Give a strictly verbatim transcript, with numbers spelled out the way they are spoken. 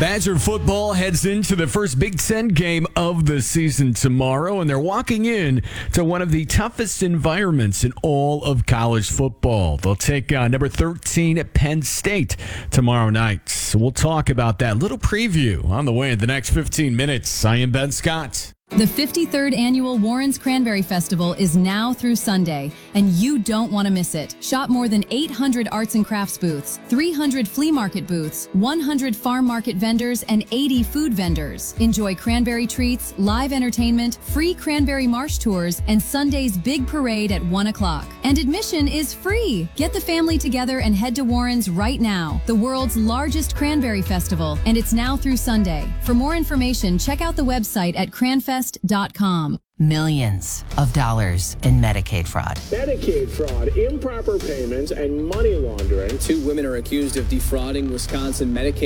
Badger football heads into the first Big Ten game of the season tomorrow, and they're walking in to one of the toughest environments in all of college football. They'll take uh, number thirteen at Penn State tomorrow night. So we'll talk about that. Little preview on the way in the next fifteen minutes. I am Ben Scott. The fifty-third Annual Warren's Cranberry Festival is now through Sunday, and you don't want to miss it. Shop more than eight hundred arts and crafts booths, three hundred flea market booths, one hundred farm market vendors, and eighty food vendors. Enjoy cranberry treats, live entertainment, free cranberry marsh tours, and Sunday's big parade at one o'clock. And admission is free. Get the family together and head to Warren's right now, the world's largest cranberry festival, and it's now through Sunday. For more information, check out the website at cranfest dot com. Millions of dollars in Medicaid fraud. Medicaid fraud, improper payments, and money laundering. Two women are accused of defrauding Wisconsin Medicaid